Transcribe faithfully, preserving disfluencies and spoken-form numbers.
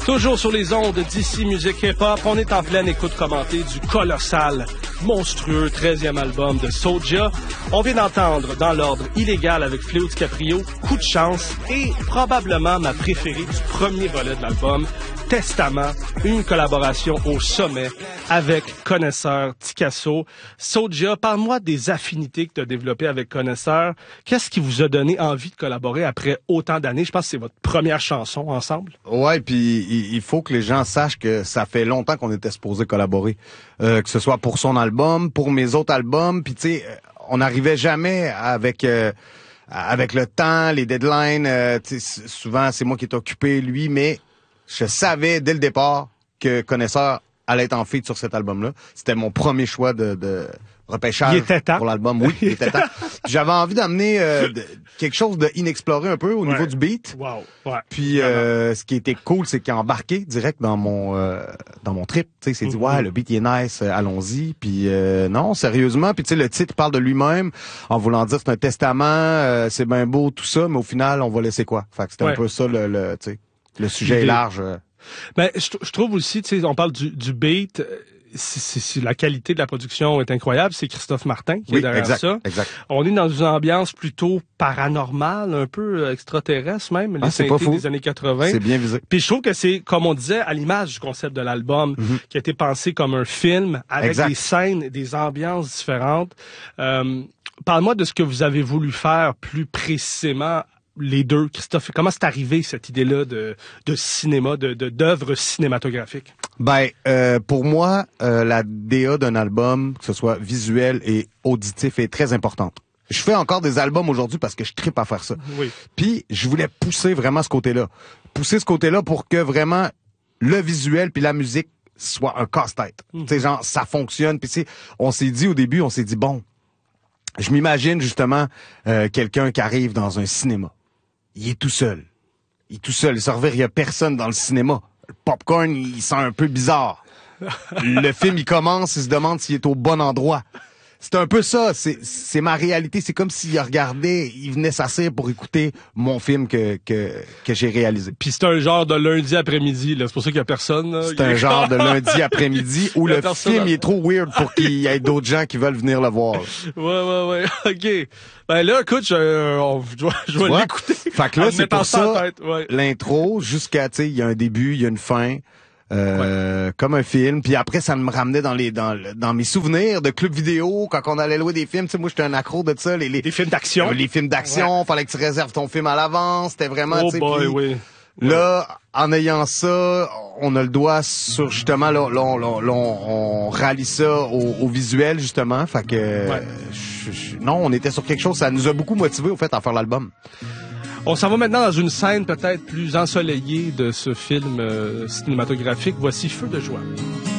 Toujours sur les ondes d'ici Musique Hip-Hop, on est en pleine écoute commentée du colossal, monstrueux treizième album de Soulja. On vient d'entendre dans l'ordre illégal avec Fléau DiCaprio, Coup de chance et probablement ma préférée du premier volet de l'album, Testament, une collaboration au sommet avec Connaisseur Ticasso. Soulja, parle-moi des affinités que tu as développées avec Connaisseur. Qu'est-ce qui vous a donné envie de collaborer après autant d'années? Je pense que c'est votre première chanson ensemble. Ouais, puis il faut que les gens sachent que ça fait longtemps qu'on était supposé collaborer. Euh, que ce soit pour son album, pour mes autres albums, puis tu sais, on n'arrivait jamais avec... Euh, avec le temps, les deadlines. Euh, souvent, c'est moi qui est occupé, lui, mais... Je savais dès le départ que Connaisseur allait être en feat sur cet album-là. C'était mon premier choix de, de repêchage pour l'album. Oui, il était temps. J'avais envie d'amener euh, de, quelque chose d'inexploré un peu au ouais. niveau du beat. Wow. Ouais. Puis euh, ce qui était cool, c'est qu'il a embarqué direct dans mon euh, dans mon trip. Tu sais, il s'est dit mm-hmm. ouais, le beat il est nice, allons-y. Puis euh, non, sérieusement. Puis tu sais, le titre parle de lui-même en voulant dire c'est un testament, euh, c'est bien beau tout ça, mais au final, on va laisser quoi. Fait que c'était ouais. un peu ça le, le tu sais. Le sujet est large. Ben, je, je trouve aussi, tu sais, on parle du, du beat, c'est, c'est, c'est, la qualité de la production est incroyable. C'est Christophe Martin qui oui, est derrière exact, ça. Exact. On est dans une ambiance plutôt paranormale, un peu extraterrestre même, les ah, synthés des années quatre-vingts. C'est bien visé. Puis je trouve que c'est, comme on disait, à l'image du concept de l'album, mm-hmm. qui a été pensé comme un film avec exact. Des scènes, des ambiances différentes. Euh, parle-moi de ce que vous avez voulu faire plus précisément. Les deux, Christophe, comment c'est arrivé cette idée-là de, de cinéma, de, de d'œuvre cinématographique? Ben, euh, pour moi, euh, la D A d'un album, que ce soit visuel et auditif, est très importante. Je fais encore des albums aujourd'hui parce que je trippe à faire ça. Oui. Puis je voulais pousser vraiment ce côté-là, pousser ce côté-là pour que vraiment le visuel puis la musique soit un casse-tête. Mmh. Tu sais, genre ça fonctionne. Puis c'est, on s'est dit au début, on s'est dit bon, je m'imagine justement euh, quelqu'un qui arrive dans un cinéma. Il est tout seul. Il est tout seul. Il se revient, il y a personne dans le cinéma. Le popcorn, il sent un peu bizarre. Le film, il commence, il se demande s'il est au bon endroit. C'est un peu ça. C'est, c'est ma réalité. C'est comme s'il regardait, il venait s'asseoir pour écouter mon film que, que, que j'ai réalisé. Puis c'est un genre de lundi après-midi, là. C'est pour ça qu'il y a personne, là. C'est un genre de lundi après-midi où le film, il est trop weird pour qu'il y ait d'autres gens qui veulent venir le voir. Ouais, ouais, ouais. OK. Ben là, écoute, je, euh, je, je vais l'écouter. Fait que là, c'est pour ça, ouais. l'intro, jusqu'à, tu sais, il y a un début, il y a une fin. Euh, ouais. Comme un film, puis après ça me ramenait dans les dans dans mes souvenirs de club vidéo quand on allait louer des films. Tu sais, moi j'étais un accro de ça, les les des films d'action, les films d'action, ouais. Fallait que tu réserves ton film à l'avance, c'était vraiment oh tu sais boy, oui. Là, en ayant ça, on a le doigt sur justement là, là, on, là, là on, on rallie ça au, au visuel justement, fait que ouais. je, je, non, on était sur quelque chose, ça nous a beaucoup motivés au fait à faire l'album. On s'en va maintenant dans une scène peut-être plus ensoleillée de ce film euh, cinématographique. Voici Feu de joie.